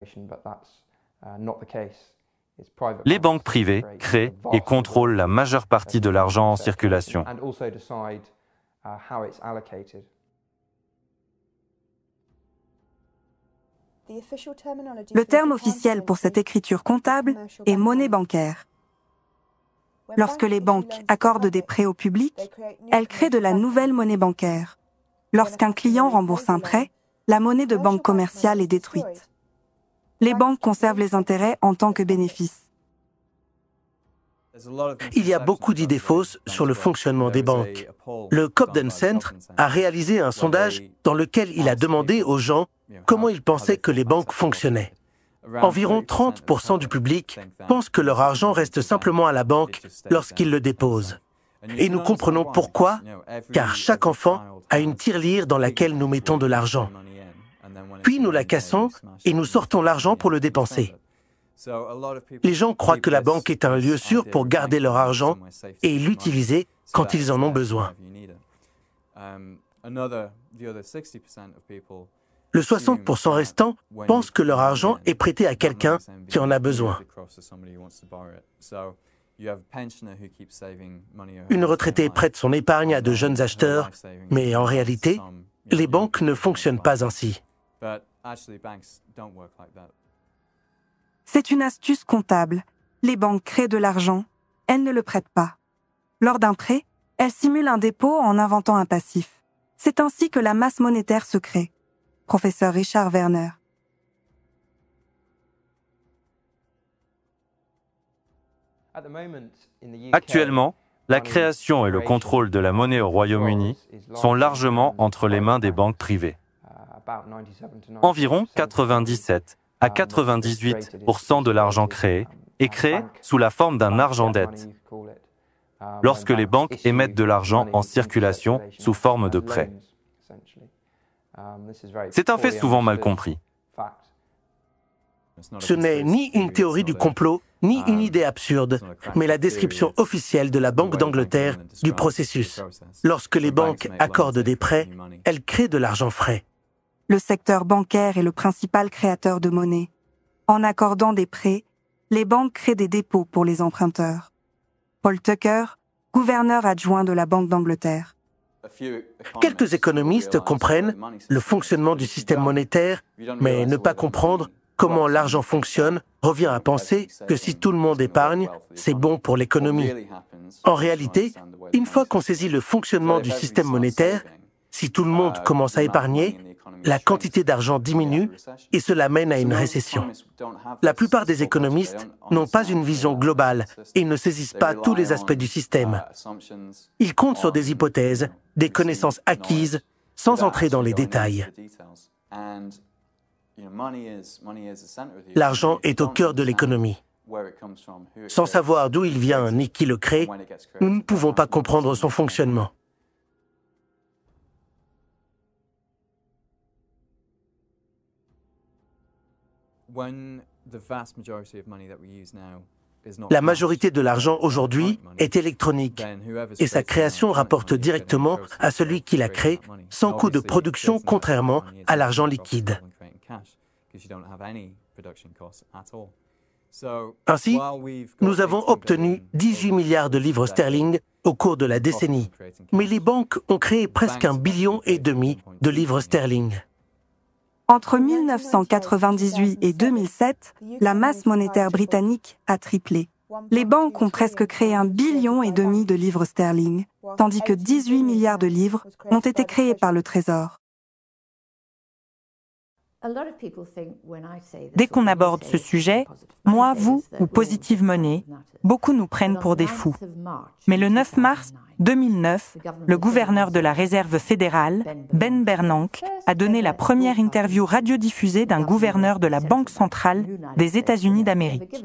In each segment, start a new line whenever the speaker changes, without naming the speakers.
Les banques privées créent et contrôlent la majeure partie de l'argent en circulation.
Le terme officiel pour cette écriture comptable est monnaie bancaire. Lorsque les banques accordent des prêts au public, elles créent de la nouvelle monnaie bancaire. Lorsqu'un client rembourse un prêt, la monnaie de banque commerciale est détruite. Les banques conservent les intérêts en tant que bénéfice.
Il y a beaucoup d'idées fausses sur le fonctionnement des banques. Le Cobden Centre a réalisé un sondage dans lequel il a demandé aux gens comment ils pensaient que les banques fonctionnaient. Environ 30% du public pensent que leur argent reste simplement à la banque lorsqu'ils le déposent. Et nous comprenons pourquoi, car chaque enfant a une tirelire dans laquelle nous mettons de l'argent. Puis nous la cassons et nous sortons l'argent pour le dépenser. Les gens croient que la banque est un lieu sûr pour garder leur argent et l'utiliser quand ils en ont besoin. Le 60% restant pense que leur argent est prêté à quelqu'un qui en a besoin. Une retraitée prête son épargne à de jeunes acheteurs, mais en réalité, les banques ne fonctionnent pas ainsi.
C'est une astuce comptable. Les banques créent de l'argent, elles ne le prêtent pas. Lors d'un prêt, elles simulent un dépôt en inventant un passif. C'est ainsi que la masse monétaire se crée. Professeur Richard Werner.
Actuellement, la création et le contrôle de la monnaie au Royaume-Uni sont largement entre les mains des banques privées. Environ 97 à 98% de l'argent créé est créé sous la forme d'un argent-dette, lorsque les banques émettent de l'argent en circulation sous forme de prêts. C'est un fait souvent mal compris.
Ce n'est ni une théorie du complot, ni une idée absurde, mais la description officielle de la Banque d'Angleterre du processus. Lorsque les banques accordent des prêts, elles créent de l'argent frais.
Le secteur bancaire est le principal créateur de monnaie. En accordant des prêts, les banques créent des dépôts pour les emprunteurs. Paul Tucker, gouverneur adjoint de la Banque d'Angleterre.
Quelques économistes comprennent le fonctionnement du système monétaire, mais ne pas comprendre comment l'argent fonctionne revient à penser que si tout le monde épargne, c'est bon pour l'économie. En réalité, une fois qu'on saisit le fonctionnement du système monétaire, si tout le monde commence à épargner, la quantité d'argent diminue et cela mène à une récession. La plupart des économistes n'ont pas une vision globale et ne saisissent pas tous les aspects du système. Ils comptent sur des hypothèses, des connaissances acquises, sans entrer dans les détails. L'argent est au cœur de l'économie. Sans savoir d'où il vient ni qui le crée, nous ne pouvons pas comprendre son fonctionnement. La majorité de l'argent aujourd'hui est électronique et sa création rapporte directement à celui qui la crée sans coût de production contrairement à l'argent liquide. Ainsi, nous avons obtenu 18 milliards de livres sterling au cours de la décennie, mais les banques ont créé presque 1,5 billion de livres sterling.
Entre 1998 et 2007, la masse monétaire britannique a triplé. Les banques ont presque créé 1,5 billion de livres sterling, tandis que 18 milliards de livres ont été créés par le Trésor.
Dès qu'on aborde ce sujet, moi, vous ou Positive Money, beaucoup nous prennent pour des fous. Mais le 9 mars 2009, le gouverneur de la Réserve fédérale, Ben Bernanke, a donné la première interview radiodiffusée d'un gouverneur de la Banque centrale des États-Unis d'Amérique.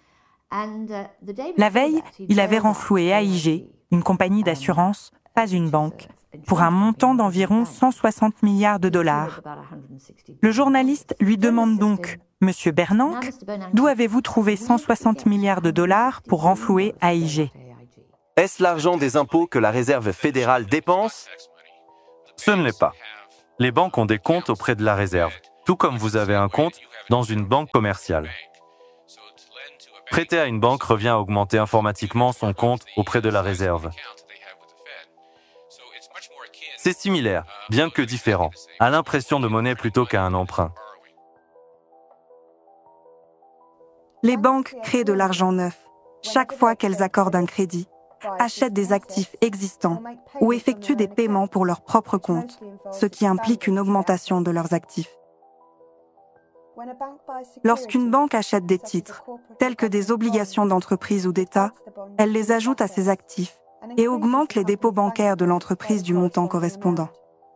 La veille, il avait renfloué AIG, une compagnie d'assurance, pas une banque, pour un montant d'environ 160 milliards de dollars. Le journaliste lui demande donc, « Monsieur Bernanke, d'où avez-vous trouvé 160 milliards de dollars pour renflouer AIG ?»
Est-ce l'argent des impôts que la Réserve fédérale dépense? Ce ne l'est pas. Les banques ont des comptes auprès de la Réserve. Tout comme vous avez un compte, dans une banque commerciale. Prêter à une banque revient à augmenter informatiquement son compte auprès de la Réserve. C'est similaire, bien que différent, à l'impression de monnaie plutôt qu'à un emprunt.
Les banques créent de l'argent neuf chaque fois qu'elles accordent un crédit, achètent des actifs existants ou effectuent des paiements pour leur propre compte, ce qui implique une augmentation de leurs actifs. Lorsqu'une banque achète des titres, tels que des obligations d'entreprise ou d'État, elle les ajoute à ses actifs et augmente les dépôts bancaires de l'entreprise du montant correspondant.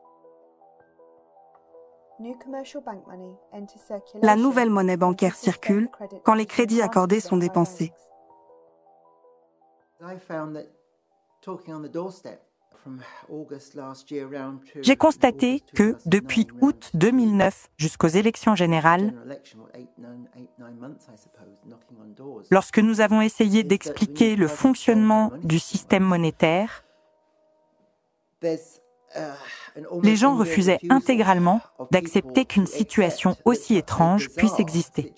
La nouvelle monnaie bancaire circule quand les crédits accordés sont dépensés.
J'ai constaté que, depuis août 2009 jusqu'aux élections générales, lorsque nous avons essayé d'expliquer le fonctionnement du système monétaire, les gens refusaient intégralement d'accepter qu'une situation aussi étrange puisse exister.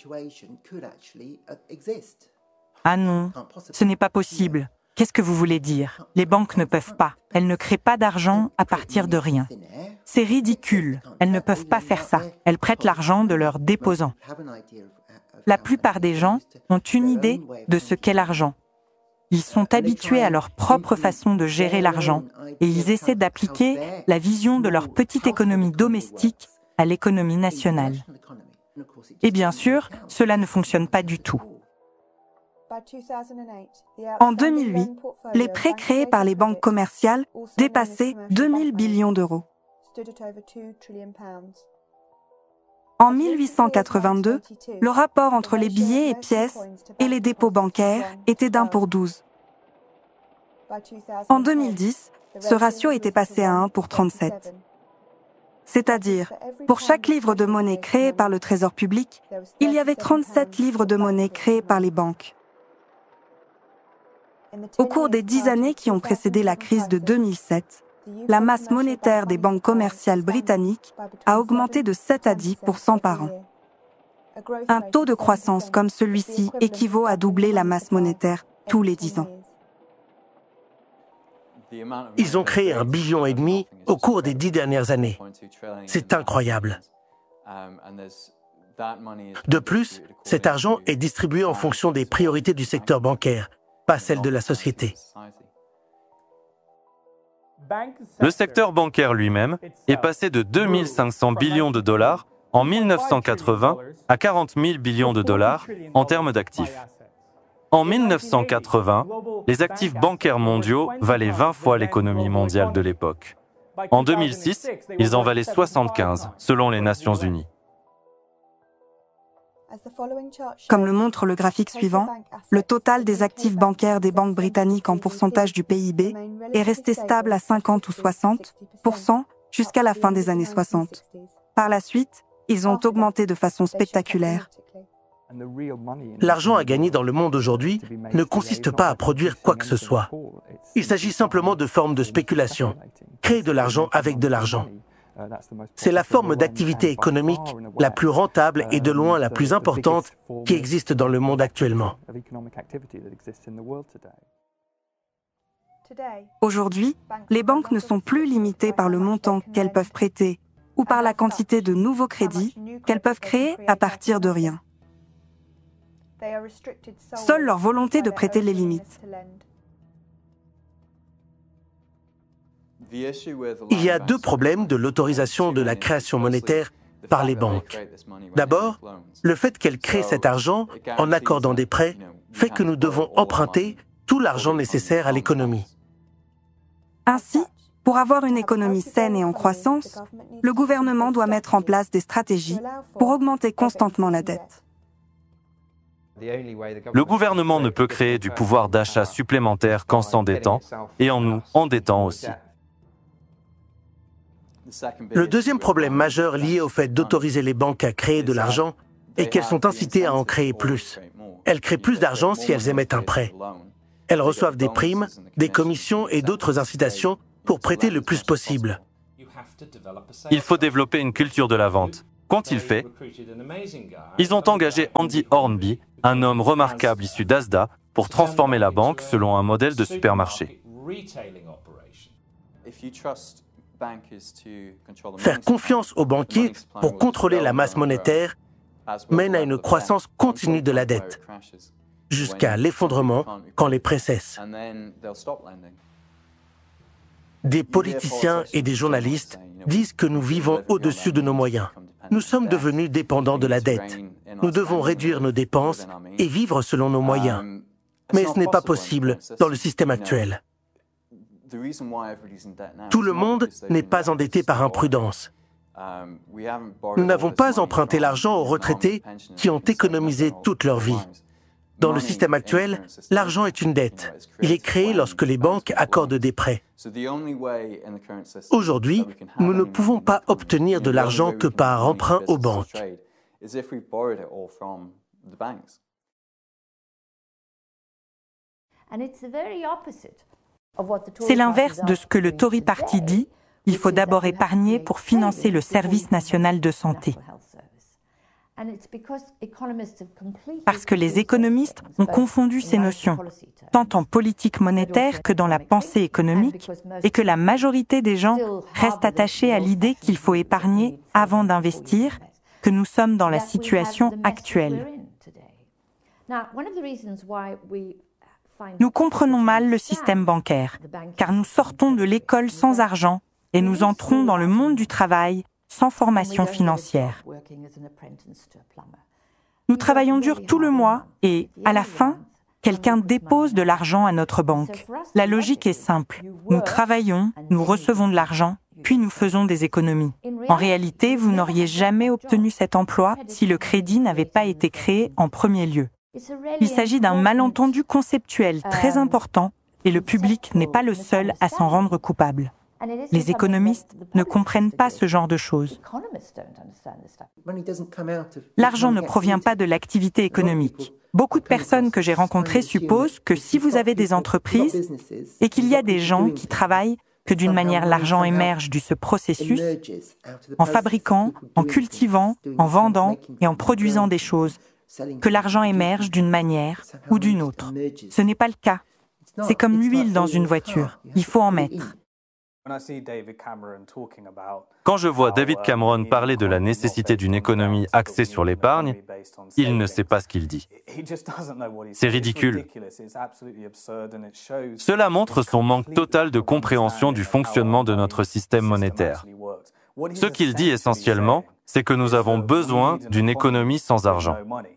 Ah non, ce n'est pas possible. Qu'est-ce que vous voulez dire? Les banques ne peuvent pas. Elles ne créent pas d'argent à partir de rien. C'est ridicule. Elles ne peuvent pas faire ça. Elles prêtent l'argent de leurs déposants. La plupart des gens ont une idée de ce qu'est l'argent. Ils sont habitués à leur propre façon de gérer l'argent et ils essaient d'appliquer la vision de leur petite économie domestique à l'économie nationale. Et bien sûr, cela ne fonctionne pas du tout.
En 2008, les prêts créés par les banques commerciales dépassaient 2000 billions d'euros. En 1882, le rapport entre les billets et pièces et les dépôts bancaires était d'1 pour 12. En 2010, ce ratio était passé à 1 pour 37. C'est-à-dire, pour chaque livre de monnaie créé par le Trésor public, il y avait 37 livres de monnaie créés par les banques. Au cours des 10 années qui ont précédé la crise de 2007, la masse monétaire des banques commerciales britanniques a augmenté de 7 à 10% par an. Un taux de croissance comme celui-ci équivaut à doubler la masse monétaire tous les 10 ans.
Ils ont créé 1,5 billion au cours des 10 dernières années. C'est incroyable. De plus, cet argent est distribué en fonction des priorités du secteur bancaire, pas celles de la société.
Le secteur bancaire lui-même est passé de 2 500 billions de dollars en 1980 à 40 000 billions de dollars en termes d'actifs. En 1980, les actifs bancaires mondiaux valaient 20 fois l'économie mondiale de l'époque. En 2006, ils en valaient 75, selon les Nations Unies.
Comme le montre le graphique suivant, le total des actifs bancaires des banques britanniques en pourcentage du PIB est resté stable à 50 ou 60% jusqu'à la fin des années 60. Par la suite, ils ont augmenté de façon spectaculaire.
L'argent à gagner dans le monde aujourd'hui ne consiste pas à produire quoi que ce soit. Il s'agit simplement de formes de spéculation. Créer de l'argent avec de l'argent. C'est la forme d'activité économique la plus rentable et de loin la plus importante qui existe dans le monde actuellement.
Aujourd'hui, les banques ne sont plus limitées par le montant qu'elles peuvent prêter ou par la quantité de nouveaux crédits qu'elles peuvent créer à partir de rien. Seule leur volonté de prêter les limite.
Il y a 2 problèmes de l'autorisation de la création monétaire par les banques. D'abord, le fait qu'elles créent cet argent en accordant des prêts fait que nous devons emprunter tout l'argent nécessaire à l'économie.
Ainsi, pour avoir une économie saine et en croissance, le gouvernement doit mettre en place des stratégies pour augmenter constamment la dette.
Le gouvernement ne peut créer du pouvoir d'achat supplémentaire qu'en s'endettant et en nous endettant aussi.
Le deuxième problème majeur lié au fait d'autoriser les banques à créer de l'argent est qu'elles sont incitées à en créer plus. Elles créent plus d'argent si elles émettent un prêt. Elles reçoivent des primes, des commissions et d'autres incitations pour prêter le plus possible.
Il faut développer une culture de la vente. Qu'ont-ils fait? Ils ont engagé Andy Hornby, un homme remarquable issu d'Asda, pour transformer la banque selon un modèle de supermarché.
Faire confiance aux banquiers pour contrôler la masse monétaire mène à une croissance continue de la dette, jusqu'à l'effondrement quand les prêts cessent. Des politiciens et des journalistes disent que nous vivons au-dessus de nos moyens. Nous sommes devenus dépendants de la dette. Nous devons réduire nos dépenses et vivre selon nos moyens. Mais ce n'est pas possible dans le système actuel. Tout le monde n'est pas endetté par imprudence. Nous n'avons pas emprunté l'argent aux retraités qui ont économisé toute leur vie. Dans le système actuel, l'argent est une dette. Il est créé lorsque les banques accordent des prêts. Aujourd'hui, nous ne pouvons pas obtenir de l'argent que par emprunt aux banques.
C'est l'inverse de ce que le Tory Party dit. Il faut d'abord épargner pour financer le service national de santé. Parce que les économistes ont confondu ces notions, tant en politique monétaire que dans la pensée économique, et que la majorité des gens restent attachés à l'idée qu'il faut épargner avant d'investir, que nous sommes dans la situation actuelle. Nous comprenons mal le système bancaire, car nous sortons de l'école sans argent et nous entrons dans le monde du travail sans formation financière. Nous travaillons dur tout le mois et, à la fin, quelqu'un dépose de l'argent à notre banque. La logique est simple. Nous travaillons, nous recevons de l'argent, puis nous faisons des économies. En réalité, vous n'auriez jamais obtenu cet emploi si le crédit n'avait pas été créé en premier lieu. Il s'agit d'un malentendu conceptuel très important et le public n'est pas le seul à s'en rendre coupable. Les économistes ne comprennent pas ce genre de choses. L'argent ne provient pas de l'activité économique. Beaucoup de personnes que j'ai rencontrées supposent que si vous avez des entreprises et qu'il y a des gens qui travaillent, que d'une manière l'argent émerge de ce processus, en fabriquant, en cultivant, en vendant et en produisant des choses, que l'argent émerge d'une manière ou d'une autre. Ce n'est pas le cas. C'est comme l'huile dans une voiture. Il faut en mettre.
Quand je vois David Cameron parler de la nécessité d'une économie axée sur l'épargne, il ne sait pas ce qu'il dit. C'est ridicule. Cela montre son manque total de compréhension du fonctionnement de notre système monétaire. Ce qu'il dit essentiellement, c'est que nous avons besoin d'une économie sans argent.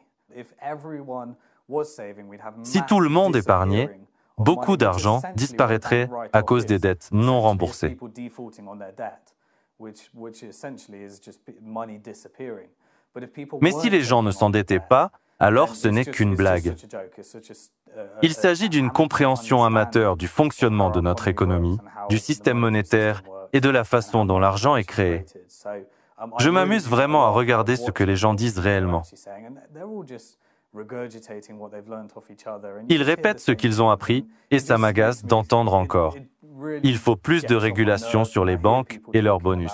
Si tout le monde épargnait, beaucoup d'argent disparaîtrait à cause des dettes non remboursées. Mais si les gens ne s'endettaient pas, alors ce n'est qu'une blague. Il s'agit d'une compréhension amateur du fonctionnement de notre économie, du système monétaire et de la façon dont l'argent est créé. Je m'amuse vraiment à regarder ce que les gens disent réellement. Ils répètent ce qu'ils ont appris et ça m'agace d'entendre encore. Il faut plus de régulation sur les banques et leurs bonus.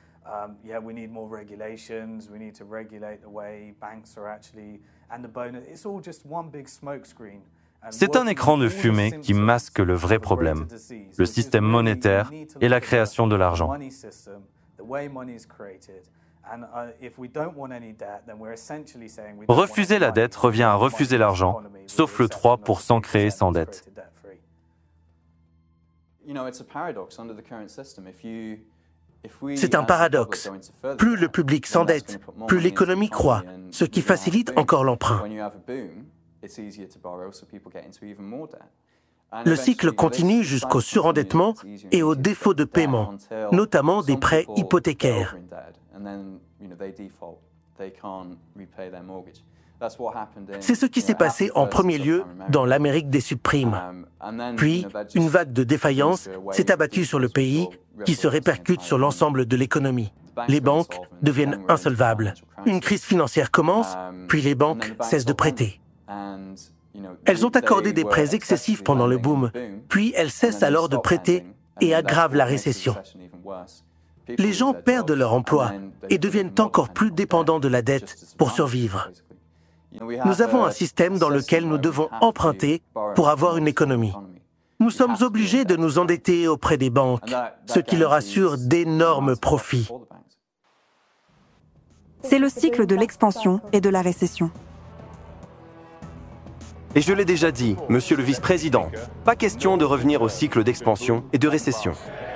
C'est un écran de fumée qui masque le vrai problème, le système monétaire et la création de l'argent. Refuser la dette revient à refuser l'argent, sauf le 3% créé sans dette.
C'est un paradoxe. Plus le public s'endette, plus l'économie croît, ce qui facilite encore l'emprunt. Le cycle continue jusqu'au surendettement et au défaut de paiement, notamment des prêts hypothécaires. C'est ce qui s'est passé en premier lieu dans l'Amérique des subprimes. Puis, une vague de défaillance s'est abattue sur le pays qui se répercute sur l'ensemble de l'économie. Les banques deviennent insolvables. Une crise financière commence, puis les banques cessent de prêter. Elles ont accordé des prêts excessifs pendant le boom, puis elles cessent alors de prêter et aggravent la récession. Les gens perdent leur emploi et deviennent encore plus dépendants de la dette pour survivre. Nous avons un système dans lequel nous devons emprunter pour avoir une économie. Nous sommes obligés de nous endetter auprès des banques, ce qui leur assure d'énormes profits.
C'est le cycle de l'expansion et de la récession.
Et je l'ai déjà dit, monsieur le vice-président, pas question de revenir au cycle d'expansion et de récession.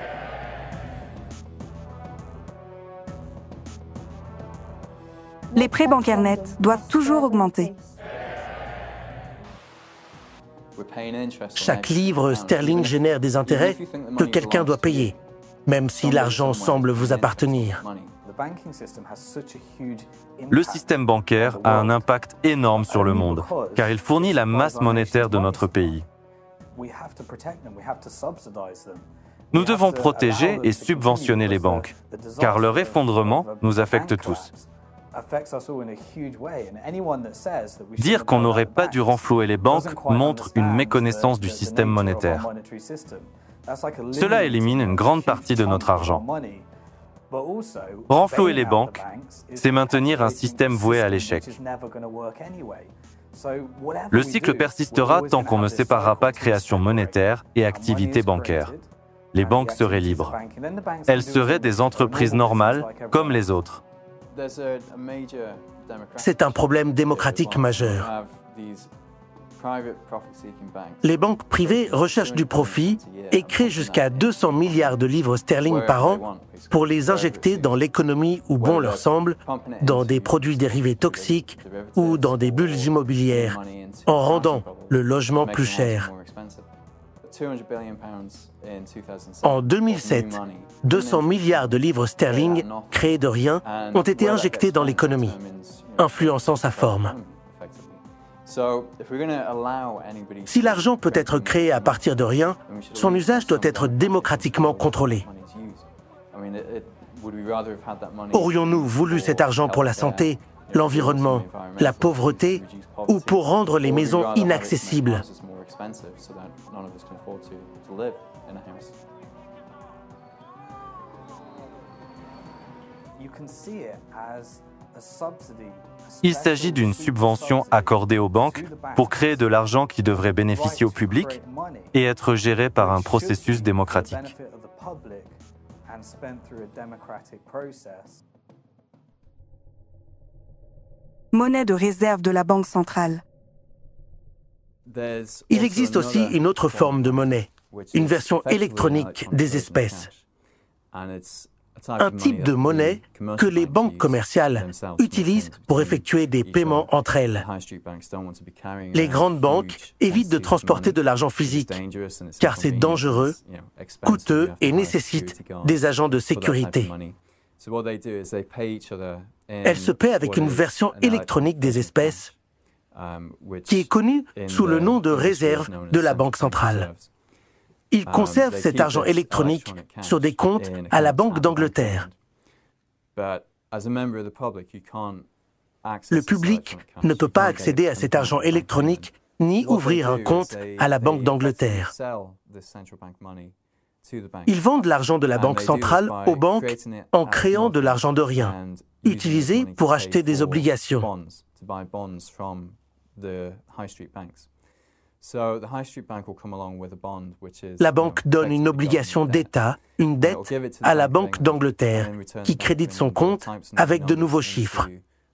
Les prêts bancaires nets doivent toujours augmenter.
Chaque livre sterling génère des intérêts que quelqu'un doit payer, même si l'argent semble vous appartenir.
Le système bancaire a un impact énorme sur le monde, car il fournit la masse monétaire de notre pays. Nous devons protéger et subventionner les banques, car leur effondrement nous affecte tous. Dire qu'on n'aurait pas dû renflouer les banques montre une méconnaissance du système monétaire. Cela élimine une grande partie de notre argent. Renflouer les banques, c'est maintenir un système voué à l'échec. Le cycle persistera tant qu'on ne séparera pas création monétaire et activité bancaire. Les banques seraient libres. Elles seraient des entreprises normales comme les autres.
C'est un problème démocratique majeur. Les banques privées recherchent du profit et créent jusqu'à 200 milliards de livres sterling par an pour les injecter dans l'économie où bon leur semble, dans des produits dérivés toxiques ou dans des bulles immobilières, en rendant le logement plus cher. En 2007, 200 milliards de livres sterling créés de rien ont été injectés dans l'économie, influençant sa forme. Si l'argent peut être créé à partir de rien, son usage doit être démocratiquement contrôlé. Aurions-nous voulu cet argent pour la santé, l'environnement, la pauvreté ou pour rendre les maisons inaccessibles ?
Il s'agit d'une subvention accordée aux banques pour créer de l'argent qui devrait bénéficier au public et être géré par un processus démocratique.
Monnaie de réserve de la Banque centrale.
Il existe aussi une autre forme de monnaie, une version électronique des espèces. Un type de monnaie que les banques commerciales utilisent pour effectuer des paiements entre elles. Les grandes banques évitent de transporter de l'argent physique, car c'est dangereux, coûteux et nécessite des agents de sécurité. Elles se paient avec une version électronique des espèces qui est connue sous le nom de réserve de la Banque centrale. Ils conservent cet argent électronique sur des comptes à la Banque d'Angleterre. Le public ne peut pas accéder à cet argent électronique ni ouvrir un compte à la Banque d'Angleterre. Ils vendent l'argent de la Banque centrale aux banques en créant de l'argent de rien, utilisé pour acheter des obligations. La banque donne une obligation d'État, une dette, à la Banque d'Angleterre, qui crédite son compte avec de nouveaux chiffres.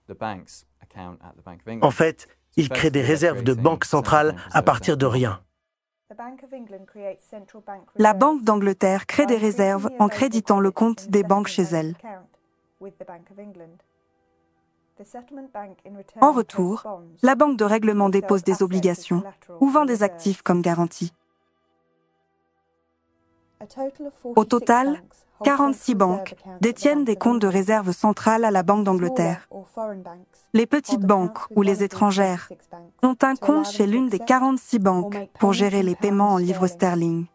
En fait, il crée des réserves de banque centrale à partir de rien.
La Banque d'Angleterre crée des réserves en créditant le compte des banques chez elle. En retour, la banque de règlement dépose des obligations ou vend des actifs comme garantie. Au total, 46 banques détiennent des comptes de réserve centrale à la Banque d'Angleterre. Les petites banques ou les étrangères ont un compte chez l'une des 46 banques pour gérer les paiements en livres sterling.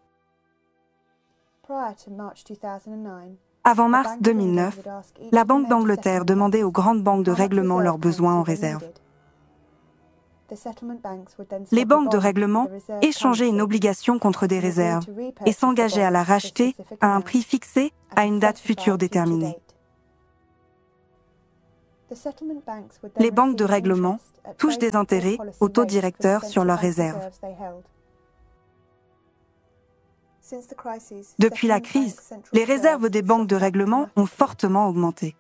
Avant mars 2009, la Banque d'Angleterre demandait aux grandes banques de règlement leurs besoins en réserve. Les banques de règlement échangeaient une obligation contre des réserves et s'engageaient à la racheter à un prix fixé à une date future déterminée. Les banques de règlement touchent des intérêts au taux directeur sur leurs réserves. Depuis la crise, les réserves des banques de règlement ont fortement augmenté.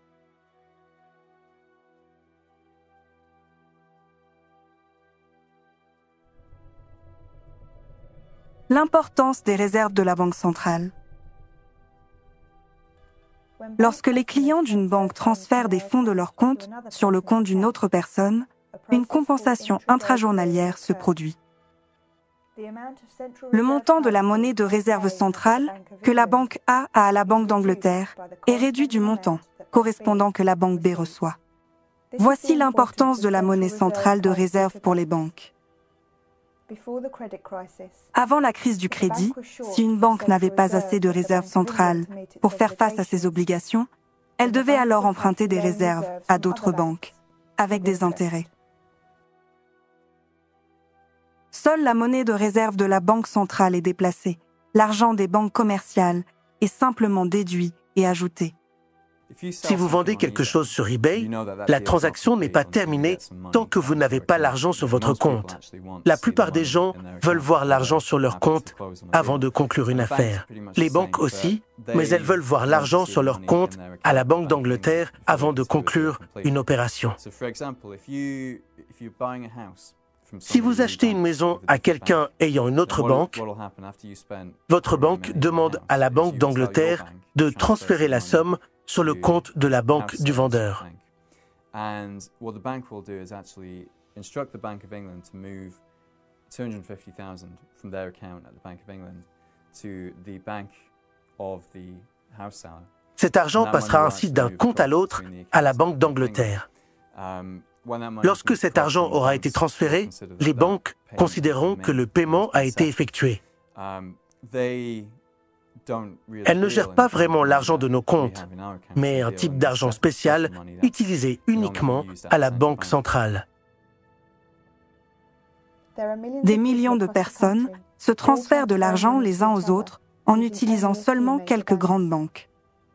L'importance des réserves de la Banque centrale. Lorsque les clients d'une banque transfèrent des fonds de leur compte sur le compte d'une autre personne, une compensation intrajournalière se produit. Le montant de la monnaie de réserve centrale que la banque A à la Banque d'Angleterre est réduit du montant correspondant que la banque B reçoit. Voici l'importance de la monnaie centrale de réserve pour les banques. Avant la crise du crédit, si une banque n'avait pas assez de réserves centrales pour faire face à ses obligations, elle devait alors emprunter des réserves à d'autres banques, avec des intérêts. Seule la monnaie de réserve de la Banque centrale est déplacée. L'argent des banques commerciales est simplement déduit et ajouté.
Si vous vendez quelque chose sur eBay, la transaction n'est pas terminée tant que vous n'avez pas l'argent sur votre compte. La plupart des gens veulent voir l'argent sur leur compte avant de conclure une affaire. Les banques aussi, mais elles veulent voir l'argent sur leur compte à la Banque d'Angleterre avant de conclure une opération. Si vous achetez une maison à quelqu'un ayant une autre banque, votre banque demande à la Banque d'Angleterre de transférer la somme sur le compte de la banque du vendeur. Cet argent passera ainsi d'un compte à l'autre à la Banque d'Angleterre. Lorsque cet argent aura été transféré, les banques considéreront que le paiement a été effectué. Elles ne gèrent pas vraiment l'argent de nos comptes, mais un type d'argent spécial utilisé uniquement à la Banque centrale.
Des millions de personnes se transfèrent de l'argent les uns aux autres en utilisant seulement quelques grandes banques.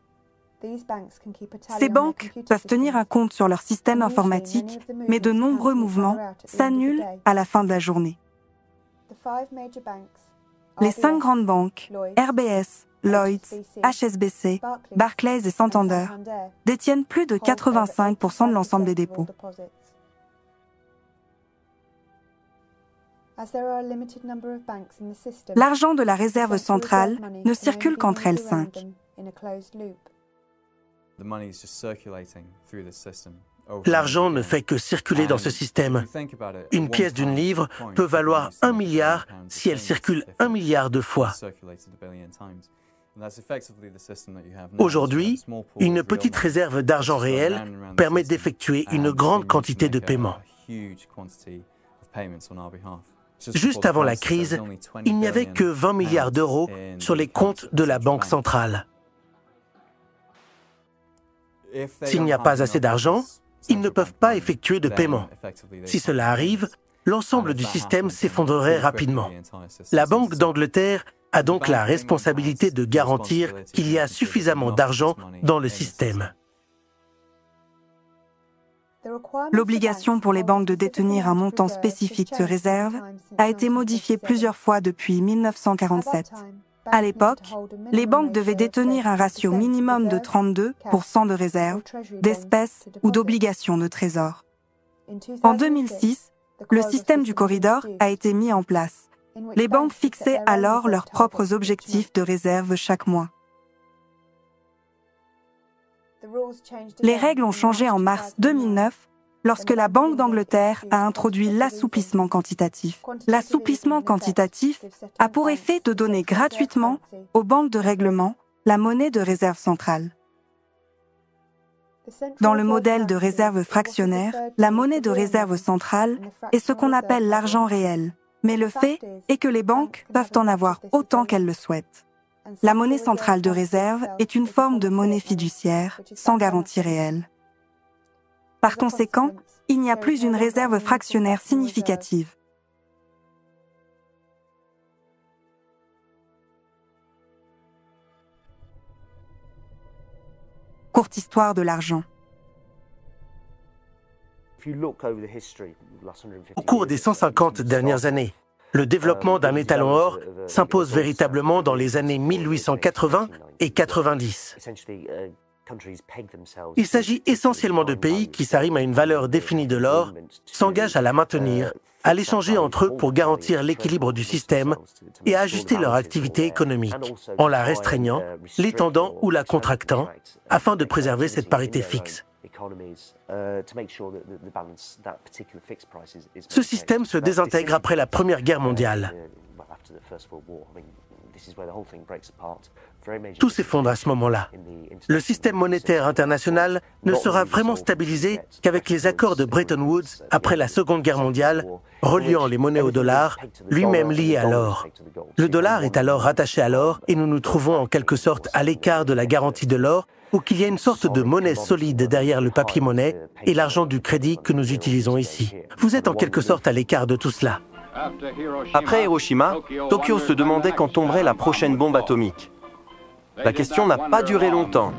Ces banques peuvent tenir un compte sur leur système informatique, mais de nombreux mouvements s'annulent à la fin de la journée. Les 5 grandes banques, RBS, Lloyds, HSBC, Barclays et Santander, détiennent plus de 85% de l'ensemble des dépôts. L'argent de la réserve centrale ne circule qu'entre elles 5.
L'argent ne fait que circuler dans ce système. Une pièce d'une livre peut valoir 1 milliard si elle circule 1 milliard de fois. Aujourd'hui, une petite réserve d'argent réel permet d'effectuer une grande quantité de paiements. Juste avant la crise, il n'y avait que 20 milliards d'euros sur les comptes de la Banque centrale. S'il n'y a pas assez d'argent, ils ne peuvent pas effectuer de paiement. Si cela arrive, l'ensemble du système s'effondrerait rapidement. La Banque d'Angleterre a donc la responsabilité de garantir qu'il y a suffisamment d'argent dans le système.
L'obligation pour les banques de détenir un montant spécifique de réserve a été modifiée plusieurs fois depuis 1947. À l'époque, les banques devaient détenir un ratio minimum de 32% de réserves, d'espèces ou d'obligations de trésor. En 2006, le système du corridor a été mis en place. Les banques fixaient alors leurs propres objectifs de réserve chaque mois. Les règles ont changé en mars 2009 lorsque la Banque d'Angleterre a introduit l'assouplissement quantitatif. L'assouplissement quantitatif a pour effet de donner gratuitement aux banques de règlement la monnaie de réserve centrale. Dans le modèle de réserve fractionnaire, la monnaie de réserve centrale est ce qu'on appelle l'argent réel, mais le fait est que les banques peuvent en avoir autant qu'elles le souhaitent. La monnaie centrale de réserve est une forme de monnaie fiduciaire, sans garantie réelle. Par conséquent, il n'y a plus une réserve fractionnaire significative. Courte histoire de l'argent.
Au cours des 150 dernières années, le développement d'un étalon or s'impose véritablement dans les années 1880 et 90. Il s'agit essentiellement de pays qui s'arriment à une valeur définie de l'or, s'engagent à la maintenir, à l'échanger entre eux pour garantir l'équilibre du système et à ajuster leur activité économique, en la restreignant, l'étendant ou la contractant, afin de préserver cette parité fixe. Ce système se désintègre après la Première Guerre mondiale. Tout s'effondre à ce moment-là. Le système monétaire international ne sera vraiment stabilisé qu'avec les accords de Bretton Woods après la Seconde Guerre mondiale, reliant les monnaies au dollar, lui-même lié à l'or. Le dollar est alors rattaché à l'or et nous nous trouvons en quelque sorte à l'écart de la garantie de l'or, ou qu'il y a une sorte de monnaie solide derrière le papier-monnaie et l'argent du crédit que nous utilisons ici. Vous êtes en quelque sorte à l'écart de tout cela.
Après Hiroshima, Tokyo se demandait quand tomberait la prochaine bombe atomique. La question n'a pas duré longtemps.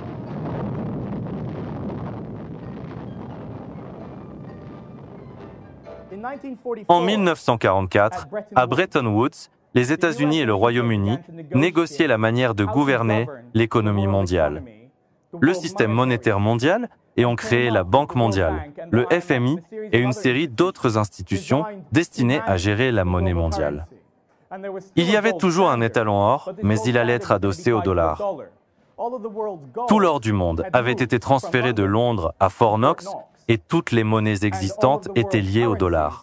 En 1944, à Bretton Woods, les États-Unis et le Royaume-Uni négociaient la manière de gouverner l'économie mondiale. Le système monétaire mondial et ont créé la Banque mondiale, le FMI et une série d'autres institutions destinées à gérer la monnaie mondiale. Il y avait toujours un étalon or, mais il allait être adossé au dollar. Tout l'or du monde avait été transféré de Londres à Fort Knox et toutes les monnaies existantes étaient liées au dollar.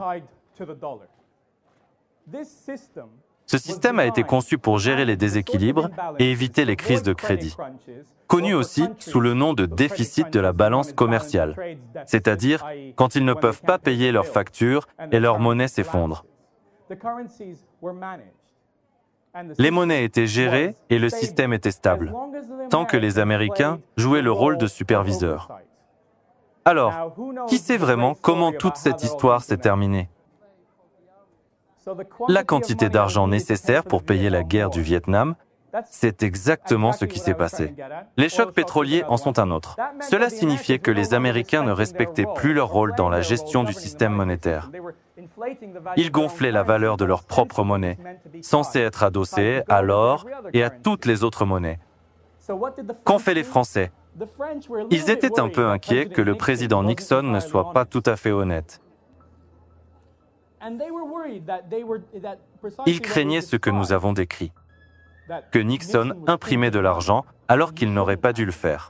Ce système a été conçu pour gérer les déséquilibres et éviter les crises de crédit, connu aussi sous le nom de déficit de la balance commerciale, c'est-à-dire quand ils ne peuvent pas payer leurs factures et leur monnaie s'effondre. Les monnaies étaient gérées et le système était stable, tant que les Américains jouaient le rôle de superviseurs. Alors, qui sait vraiment comment toute cette histoire s'est terminée ? La quantité d'argent nécessaire pour payer la guerre du Vietnam, c'est exactement ce qui s'est passé. Les chocs pétroliers en sont un autre. Cela signifiait que les Américains ne respectaient plus leur rôle dans la gestion du système monétaire. Ils gonflaient la valeur de leur propre monnaie, censée être adossée à l'or et à toutes les autres monnaies. Qu'ont fait les Français ? Ils étaient un peu inquiets que le président Nixon ne soit pas tout à fait honnête. Ils craignaient ce que nous avons décrit, que Nixon imprimait de l'argent alors qu'il n'aurait pas dû le faire.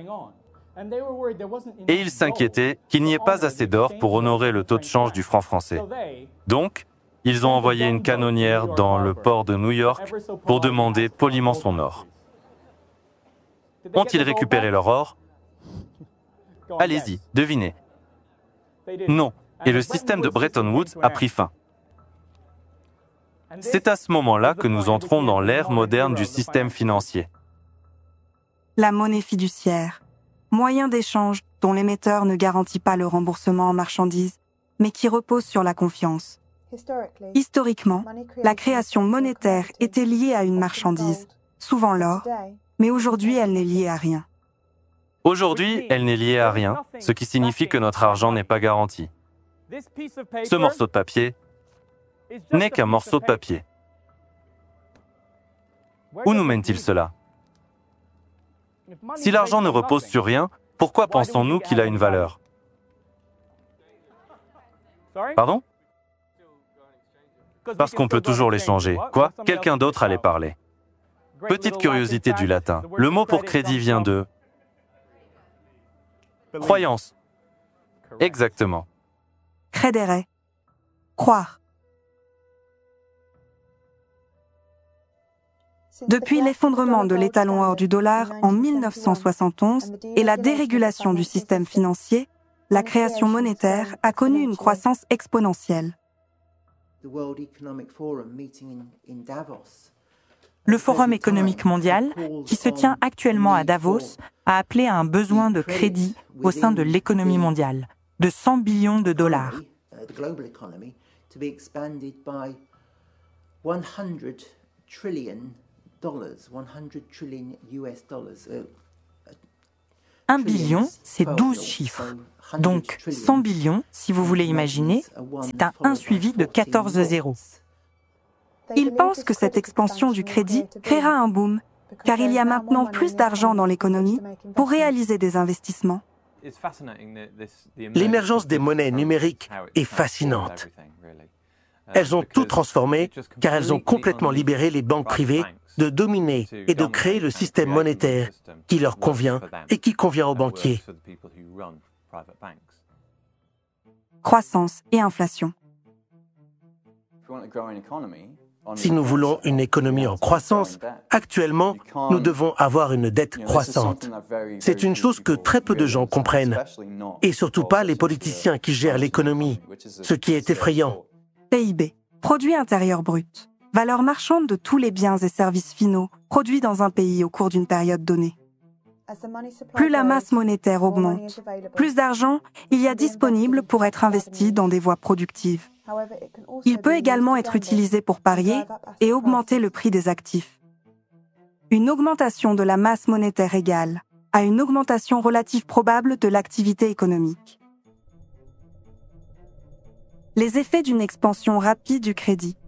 Et ils s'inquiétaient qu'il n'y ait pas assez d'or pour honorer le taux de change du franc français. Donc, ils ont envoyé une canonnière dans le port de New York pour demander poliment son or. Ont-ils récupéré leur or ? Allez-y, devinez. Non, et le système de Bretton Woods a pris fin. C'est à ce moment-là que nous entrons dans l'ère moderne du système financier.
La monnaie fiduciaire, moyen d'échange dont l'émetteur ne garantit pas le remboursement en marchandises, mais qui repose sur la confiance. Historiquement, la création monétaire était liée à une marchandise, souvent l'or, mais aujourd'hui elle n'est liée à rien.
Aujourd'hui, elle n'est liée à rien, ce qui signifie que notre argent n'est pas garanti. Ce morceau de papier n'est qu'un morceau de papier. Où nous mène-t-il cela ? Si l'argent ne repose sur rien, pourquoi pensons-nous qu'il a une valeur ? Pardon ? Parce qu'on peut toujours l'échanger. Quoi ? Quelqu'un d'autre allait parler. Petite curiosité du latin. Le mot pour crédit vient de... croyance. Exactement.
Credere. Croire. Depuis l'effondrement de l'étalon or du dollar en 1971 et la dérégulation du système financier, la création monétaire a connu une croissance exponentielle.
Le Forum économique mondial, qui se tient actuellement à Davos, a appelé à un besoin de crédit au sein de l'économie mondiale. de 100 billions de dollars. Un billion, c'est 12 chiffres. Donc 100 billions, si vous voulez imaginer, c'est un 1 suivi de 14 zéros.
Ils pensent que cette expansion du crédit créera un boom, car il y a maintenant plus d'argent dans l'économie pour réaliser des investissements.
L'émergence des monnaies numériques est fascinante. Elles ont tout transformé car elles ont complètement libéré les banques privées de dominer et de créer le système monétaire qui leur convient et qui convient aux banquiers.
Croissance et inflation.
Si nous voulons une économie en croissance, actuellement, nous devons avoir une dette croissante. C'est une chose que très peu de gens comprennent, et surtout pas les politiciens qui gèrent l'économie, ce qui est effrayant.
PIB, produit intérieur brut, valeur marchande de tous les biens et services finaux produits dans un pays au cours d'une période donnée. Plus la masse monétaire augmente, plus d'argent il y a disponible pour être investi dans des voies productives. Il peut également être utilisé pour parier et augmenter le prix des actifs. Une augmentation de la masse monétaire égale à une augmentation relative probable de l'activité économique. Les effets d'une expansion rapide du crédit.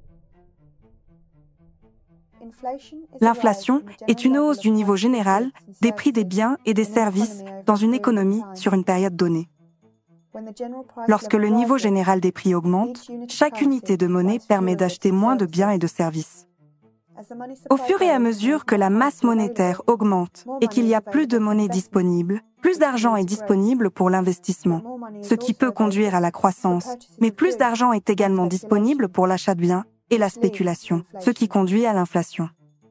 L'inflation est une hausse du niveau général des prix des biens et des services dans une économie sur une période donnée. Lorsque le niveau général des prix augmente, chaque unité de monnaie permet d'acheter moins de biens et de services. Au fur et à mesure que la masse monétaire augmente et qu'il y a plus de monnaie disponible, plus d'argent est disponible pour l'investissement, ce qui peut conduire à la croissance, mais plus d'argent est également disponible pour l'achat de biens et la spéculation, ce qui conduit à l'inflation.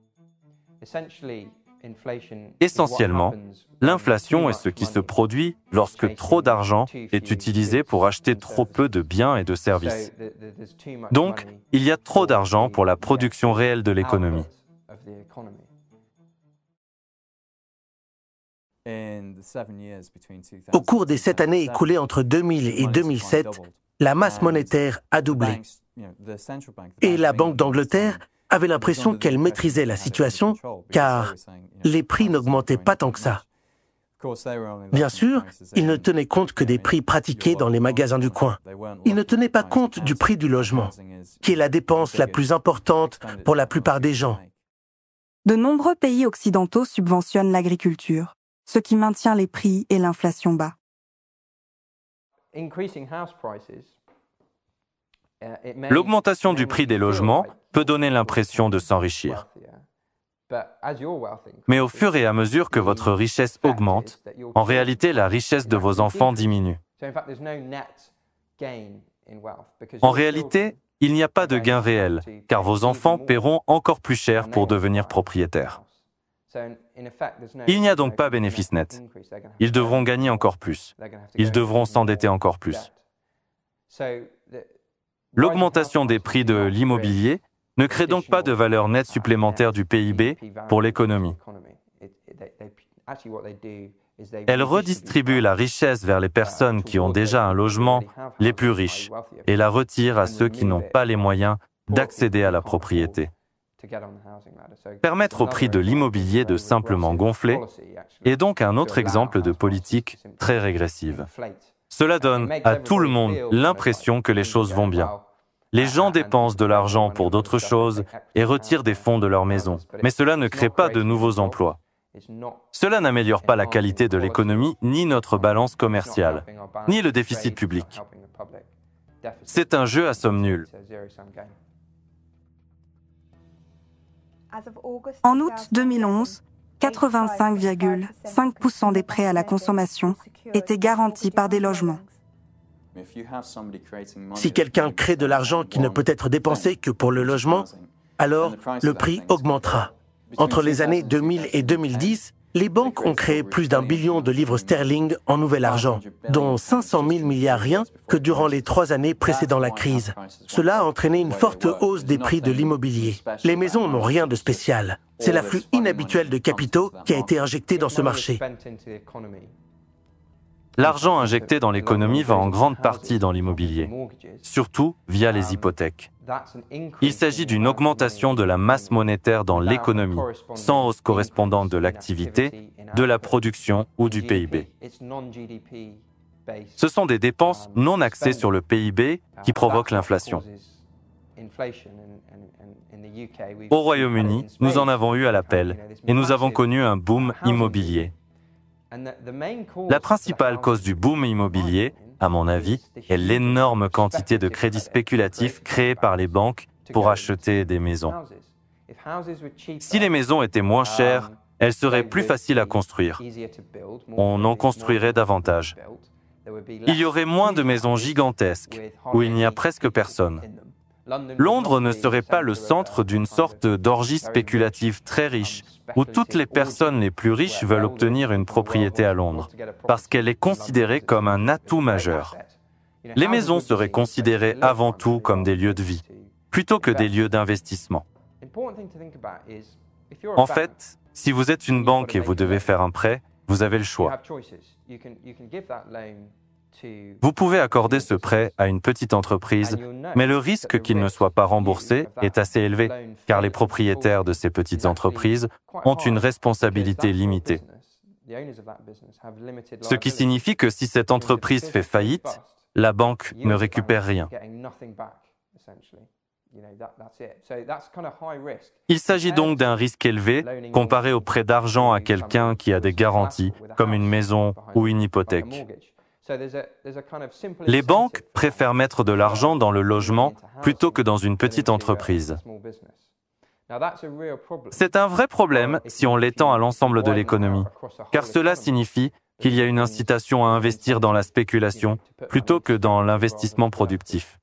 Essentiellement, l'inflation est ce qui se produit lorsque trop d'argent est utilisé pour acheter trop peu de biens et de services. Donc, il y a trop d'argent pour la production réelle de l'économie.
Au cours des 7 années écoulées entre 2000 et 2007, la masse monétaire a doublé. Et la Banque d'Angleterre avait l'impression qu'elle maîtrisait la situation, car les prix n'augmentaient pas tant que ça. Bien sûr, ils ne tenaient compte que des prix pratiqués dans les magasins du coin. Ils ne tenaient pas compte du prix du logement, qui est la dépense la plus importante pour la plupart des gens.
De nombreux pays occidentaux subventionnent l'agriculture, ce qui maintient les prix et l'inflation bas.
L'augmentation du prix des logements peut donner l'impression de s'enrichir. Mais au fur et à mesure que votre richesse augmente, en réalité, la richesse de vos enfants diminue. En réalité, il n'y a pas de gain réel, car vos enfants paieront encore plus cher pour devenir propriétaires. Il n'y a donc pas bénéfice net. Ils devront gagner encore plus. Ils devront s'endetter encore plus. L'augmentation des prix de l'immobilier ne crée donc pas de valeur nette supplémentaire du PIB pour l'économie. Elle redistribue la richesse vers les personnes qui ont déjà un logement, les plus riches, et la retire à ceux qui n'ont pas les moyens d'accéder à la propriété. Permettre au prix de l'immobilier de simplement gonfler est donc un autre exemple de politique très régressive. Cela donne à tout le monde l'impression que les choses vont bien. Les gens dépensent de l'argent pour d'autres choses et retirent des fonds de leur maison. Mais cela ne crée pas de nouveaux emplois. Cela n'améliore pas la qualité de l'économie, ni notre balance commerciale, ni le déficit public. C'est un jeu à somme nulle.
En août 2011, 85,5% des prêts à la consommation étaient garantis par des logements.
Si quelqu'un crée de l'argent qui ne peut être dépensé que pour le logement, alors le prix augmentera. Entre les années 2000 et 2010, les banques ont créé plus d'1 billion de livres sterling en nouvel argent, dont 500 000 milliards rien que durant les 3 années précédant la crise. Cela a entraîné une forte hausse des prix de l'immobilier. Les maisons n'ont rien de spécial. C'est l'afflux inhabituel de capitaux qui a été injecté dans ce marché.
L'argent injecté dans l'économie va en grande partie dans l'immobilier, surtout via les hypothèques. Il s'agit d'une augmentation de la masse monétaire dans l'économie, sans hausse correspondante de l'activité, de la production ou du PIB. Ce sont des dépenses non axées sur le PIB qui provoquent l'inflation. Au Royaume-Uni, nous en avons eu à l'appel et nous avons connu un boom immobilier. La principale cause du boom immobilier, à mon avis, est l'énorme quantité de crédits spéculatifs créés par les banques pour acheter des maisons. Si les maisons étaient moins chères, elles seraient plus faciles à construire. On en construirait davantage. Il y aurait moins de maisons gigantesques, où il n'y a presque personne. Londres ne serait pas le centre d'une sorte d'orgie spéculative très riche, où toutes les personnes les plus riches veulent obtenir une propriété à Londres, parce qu'elle est considérée comme un atout majeur. Les maisons seraient considérées avant tout comme des lieux de vie, plutôt que des lieux d'investissement. En fait, si vous êtes une banque et vous devez faire un prêt, vous avez le choix. Vous pouvez accorder ce prêt à une petite entreprise, mais le risque qu'il ne soit pas remboursé est assez élevé, car les propriétaires de ces petites entreprises ont une responsabilité limitée. Ce qui signifie que si cette entreprise fait faillite, la banque ne récupère rien. Il s'agit donc d'un risque élevé comparé au prêt d'argent à quelqu'un qui a des garanties, comme une maison ou une hypothèque. Les banques préfèrent mettre de l'argent dans le logement plutôt que dans une petite entreprise. C'est un vrai problème si on l'étend à l'ensemble de l'économie, car cela signifie qu'il y a une incitation à investir dans la spéculation plutôt que dans l'investissement productif.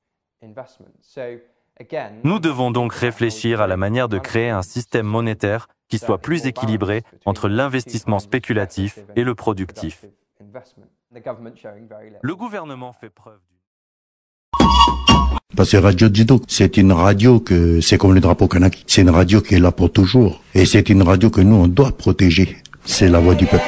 Nous devons donc réfléchir à la manière de créer un système monétaire qui soit plus équilibré entre l'investissement spéculatif et le productif. Le gouvernement fait preuve
Parce que Radio Jido, c'est une radio que, c'est comme le drapeau kanaki, c'est une radio qui est là pour toujours. Et c'est une radio que nous, on doit protéger. C'est la voix du peuple.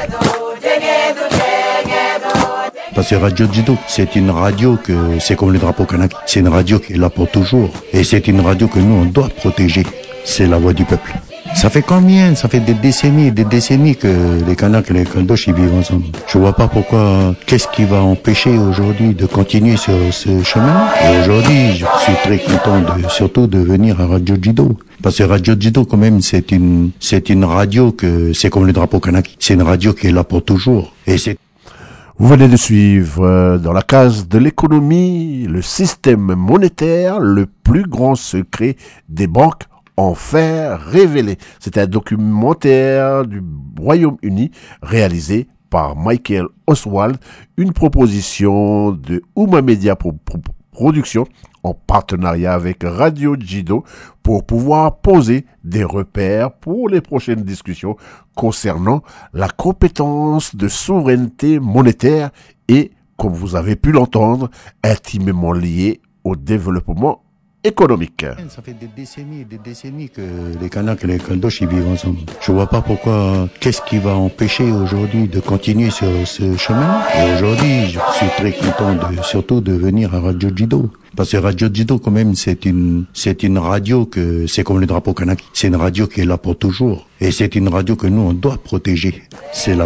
Parce que Radio Jido, c'est une radio que, c'est comme le drapeau kanaki, c'est une radio qui est là pour toujours. Et c'est une radio que nous, on doit protéger. C'est la voix du peuple. Ça fait combien? Ça fait des décennies que les Kanaks et les Caldoches ils vivent ensemble. Je vois pas pourquoi, qu'est-ce qui va empêcher aujourd'hui de continuer sur ce chemin. Et aujourd'hui, je suis très content surtout de venir à Radio Jido. Parce que Radio Jido, quand même, c'est une radio que, c'est comme le drapeau kanaki. C'est une radio qui est là pour toujours. Et c'est
Vous venez de suivre dans la case de l'économie le système monétaire, le plus grand secret des banques enfin révélé. C'est un documentaire du Royaume-Uni réalisé par Michael Oswald, une proposition de Ouma Media Production en partenariat avec Radio Jido pour pouvoir poser des repères pour les prochaines discussions concernant la compétence de souveraineté monétaire et, comme vous avez pu l'entendre, intimement liée au développement économique.
Ça fait des décennies que les Kanaks et les Caldoches ils vivent ensemble. Je vois pas pourquoi, qu'est-ce qui va empêcher aujourd'hui de continuer sur ce chemin. Et aujourd'hui, je suis très content surtout de venir à Radio Jido. Parce que Radio Jido, quand même, c'est une radio que, c'est comme le drapeau kanaki. C'est une radio qui est là pour toujours. Et c'est une radio que nous, on doit protéger. C'est la